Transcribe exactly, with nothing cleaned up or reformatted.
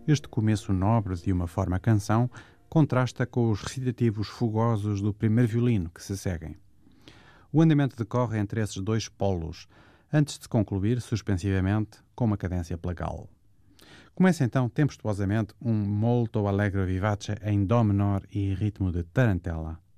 Este começo nobre de uma forma canção contrasta com os recitativos fogosos do primeiro violino que se seguem. O andamento decorre entre esses dois polos, antes de se concluir suspensivamente com uma cadência plagal. Começa então tempestuosamente um molto allegro vivace em dó menor e ritmo de tarantela.